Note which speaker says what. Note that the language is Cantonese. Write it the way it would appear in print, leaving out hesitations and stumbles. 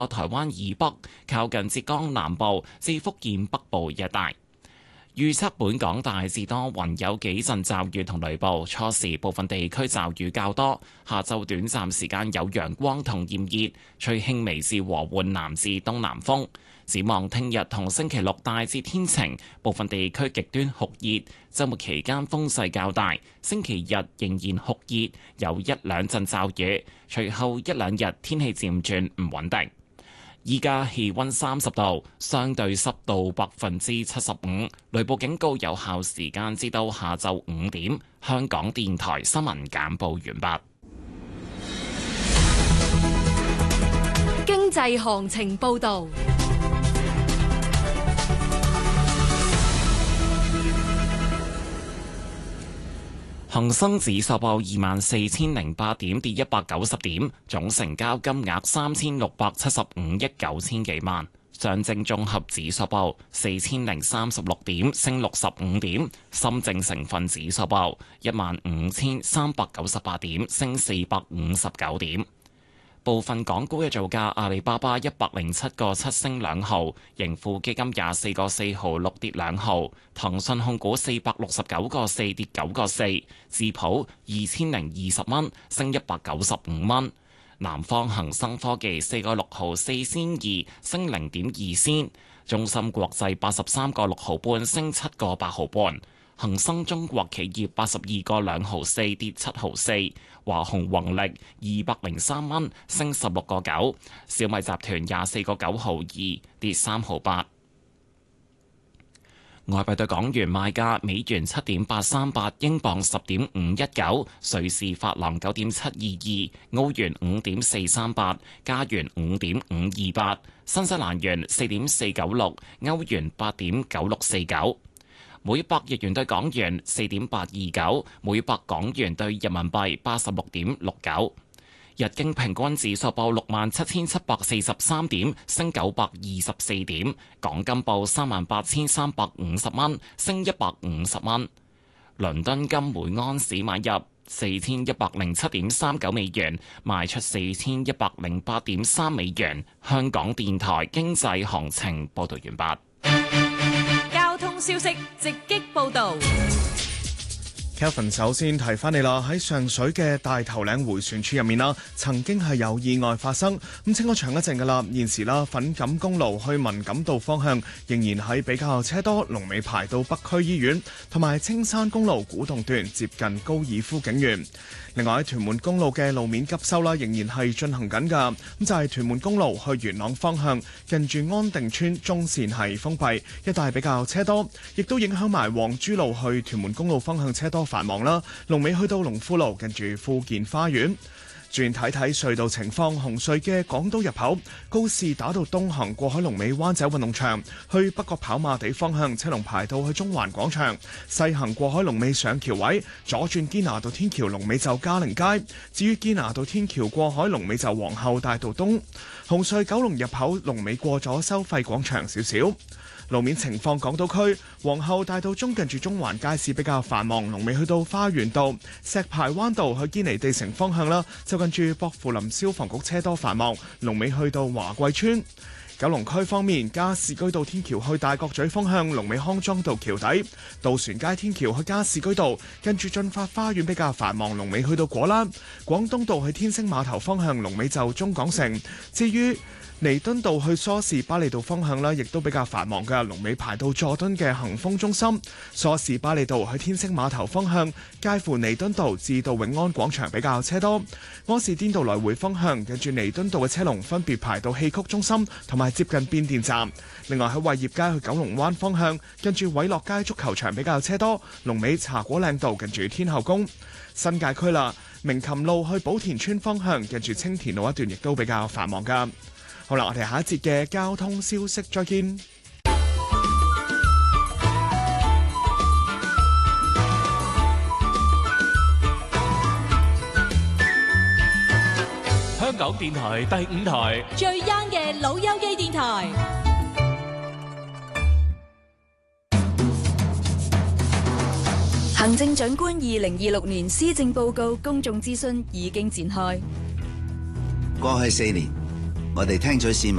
Speaker 1: 台灣以北，靠近浙江南部至福建北部一帶。預測本港大致多雲，有幾陣驟雨同雷暴，初時部分地區驟雨較多，下晝短暫時間有陽光同炎熱，吹輕微至和緩南至東南風。展望聽日同星期六大致天晴，部分地區極端酷熱，週末期間風勢較大，星期日仍然酷熱，有一兩陣驟雨，隨後一兩日天氣漸轉唔穩定。依家氣溫30度，相對濕度75%，雷暴警告有效時間至到下晝5點。香港電台新聞簡報完畢。
Speaker 2: 經濟行情報道。
Speaker 1: 恒生指數報24,008點，跌190點，總成交金額3675億9千幾萬。上證綜合指數報4036點，升65點。深證成分指數報15,398點，升459點。部分港股嘅造價：阿里巴巴107.7升2毫，盈富基金24個4毫6跌2毫，騰訊控股469.4跌9個4，智普2020蚊升195蚊，南方恒生科技4個6毫4仙2升0.2仙，中芯國際83個6毫半升7個8毫半。恒生中國企業82個2毫4跌7毫4，華虹宏力203蚊升16個9，小米集團24個9毫2跌3毫8。外幣對港元賣價：美元7.838，英鎊10.519，瑞士法郎9.722，澳元5.438，加元5.528，新西蘭元4.496，歐元8.9649。每百日元對港元4.829，每百港元對人民幣86.69。日經平均指數報67,743點，升924點。港金報38,350蚊，升150蚊。倫敦金每盎司買入4,107.39美元，賣出4,108.3美元。香港電台經濟行情報道完畢。
Speaker 2: 交通消息直擊報導。
Speaker 3: Kelvin 首先提翻你啦，喺上水嘅大頭嶺迴旋處入面啦，曾經係有意外發生，咁清咗場一陣噶啦。現時啦，粉錦公路去文錦道方向仍然係比較車多，龍尾排到北區醫院，同埋青山公路古洞段接近高爾夫景園。另外喺屯門公路嘅路面急修啦，仍然係進行緊㗎。咁就係屯門公路去元朗方向，近住安定村中線係封閉，一帶比較車多，亦都影響埋黃珠路去屯門公路方向車多繁忙啦。龍尾去到龍富路，近住富健花園。轉睇睇隧道情況，紅隧嘅港島入口告士打道東行過海龍尾灣仔運動場，去北角跑馬地方向車龍排到去中環廣場；西行過海龍尾上橋位，左轉堅拿道天橋龍尾就嘉陵街。至於堅拿道天橋過海龍尾就皇后大道東。紅隧九龍入口龍尾過咗收費廣場少少。路面情況，港島區皇后大道中近住中環街市比較繁忙，龍尾去到花園道；石排灣道去堅尼地城方向啦，就近住薄扶林消防局車多繁忙，龍尾去到華貴村。九龍區方面，加士居道天橋去大角咀方向，龍尾康莊道橋底；渡船街天橋去加士居道，跟住進發花園比較繁忙，龍尾去到果欄。廣東道去天星碼頭方向，龍尾就中港城。至於彌敦道去梳士巴利道方向呢，亦都比較繁忙嘅，龍尾排到佐敦嘅恒豐中心。梳士巴利道去天星碼頭方向，介乎彌敦道至到永安廣場比較車多。柯士甸道來回方向，近住彌敦道嘅車龍分別排到戲曲中心同埋接近變電站。另外喺惠業街去九龍灣方向，近住偉樂街足球場比較車多，龍尾茶果嶺道近住天后宮。新界區啦，明琴路去寶田村方向，近住青田路一段亦都比較繁忙噶。好啦，我哋下一節嘅交通消息再見。
Speaker 4: 香港電台第5台
Speaker 2: 最 young 嘅老友記電台。行政長官2026年施政報告公眾諮詢已經展開。
Speaker 5: 過去4年， 我哋聽取市民